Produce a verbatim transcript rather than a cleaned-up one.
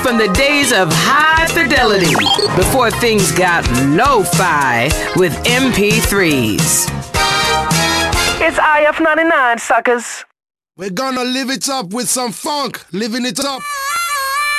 from the days of high fidelity, before things got lo-fi with M P threes. It's I F ninety-nine, suckers. We're gonna live it up with some funk, living it up.